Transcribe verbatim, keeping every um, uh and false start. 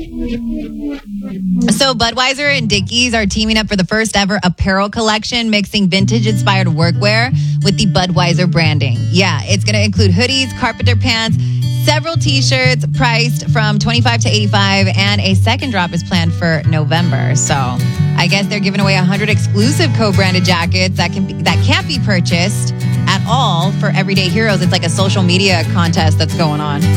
So Budweiser and Dickies are teaming up for the first ever apparel collection, mixing vintage-inspired workwear with the Budweiser branding. Yeah, it's going to include hoodies, carpenter pants, several t-shirts priced from twenty-five to eighty-five, and a second drop is planned for November. So I guess they're giving away one hundred exclusive co-branded jackets that can be, that can't be purchased at all for everyday heroes. It's like a social media contest that's going on.